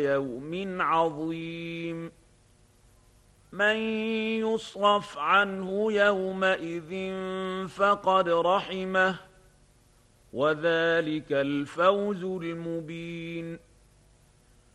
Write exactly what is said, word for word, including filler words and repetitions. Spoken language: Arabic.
يوم عظيم من يصرف عنه يومئذ فقد رحمه وذلك الفوز المبين